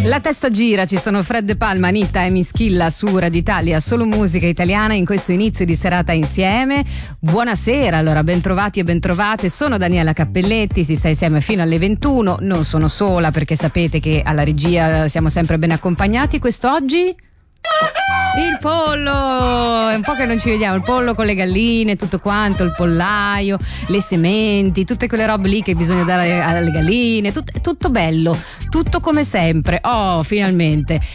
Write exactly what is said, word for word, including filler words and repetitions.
La testa gira, ci sono Fred De Palma, Anitta e Mischilla su Radio Italia, solo musica italiana in questo inizio di serata insieme. Buonasera, allora bentrovati e bentrovate, sono Daniela Cappelletti, si sta insieme fino alle ventuno, non sono sola perché sapete che alla regia siamo sempre ben accompagnati. Quest'oggi il pollo, è un po' che non ci vediamo, il pollo con le galline, tutto quanto, il pollaio, le sementi, tutte quelle robe lì che bisogna dare alle galline, tutto, tutto bello, tutto come sempre. Oh, finalmente.